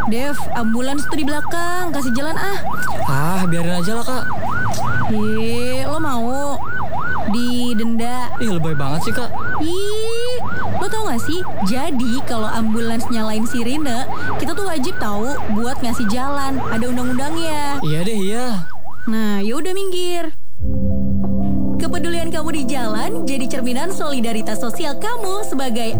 Dev, ambulans tuh di belakang, kasih jalan ah. Biarin aja lah kak. Lo mau didenda? Ih, lebay banget sih kak. Lo tau gak sih? Jadi kalau ambulans nyalain sirine, kita tuh wajib tahu buat ngasih jalan. Ada undang-undangnya. Iya deh, iya. Nah, yaudah minggir. Kepedulian kamu di jalan jadi cerminan solidaritas sosial kamu sebagai